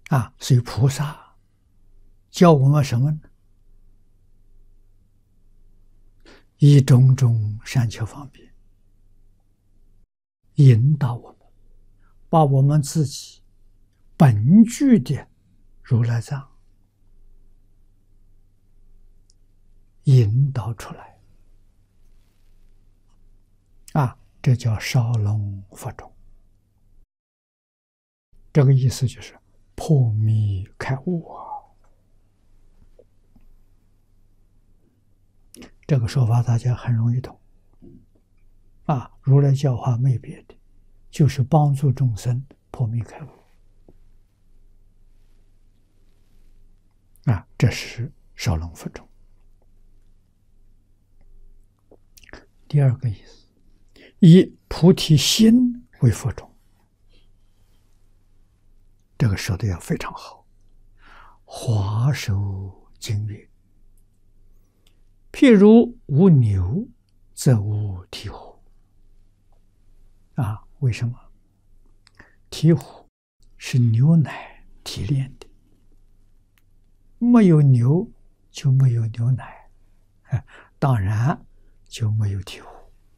所以菩萨教我们什么呢？以种种善巧方便引导我们，把我们自己本具的如来藏引导出来，这叫烧龙佛种。这个意思就是破迷开悟这个说法大家很容易懂如来教化没别的，就是帮助众生破迷开悟这是烧龙佛种。第二个意思，以菩提心为佛种，这个说的要非常好。华首经云：譬如无牛，则无鵜虎。为什么？鵜虎是牛奶提炼的，没有牛就没有牛奶，当然就没有鵜虎。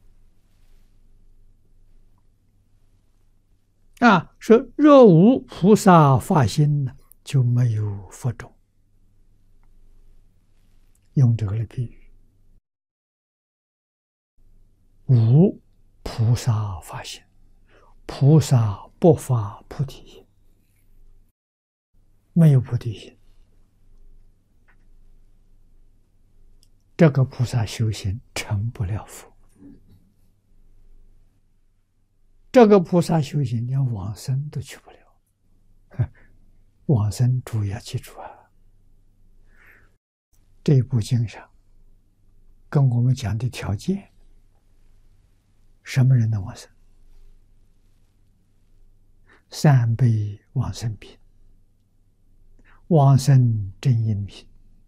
说若无菩萨发心呢，就没有佛种。用这个来比喻，无菩萨发心，菩萨不发菩提心，没有菩提心，这个菩萨修行成不了佛。这个菩萨修行连往生都去不了。往生注意要记住这部经上跟我们讲的条件，什么人能往生？3辈往生品，往生真因品。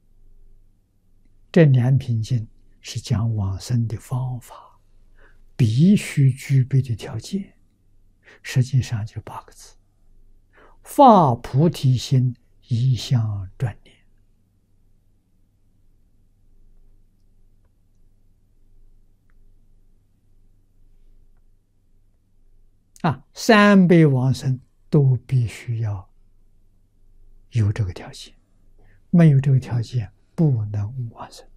这2品经是讲往生的方法，必须具备的条件，实际上就8个字：发菩提心，一向专念。3辈往生都必须要有这个条件，没有这个条件不能往生。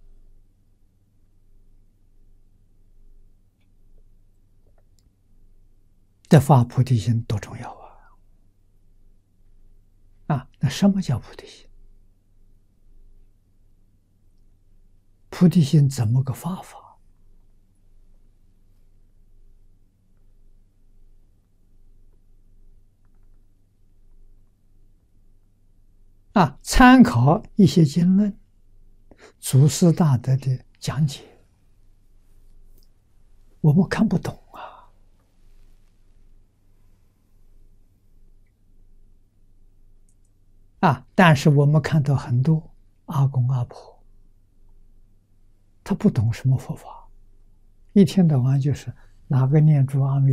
这发菩提心多重要那什么叫菩提心？菩提心怎么个发法？参考一些经论，祖师大德的讲解，我们看不懂但是我们看到很多阿公阿婆，他不懂什么佛法，一天到晚就是哪个念珠阿弥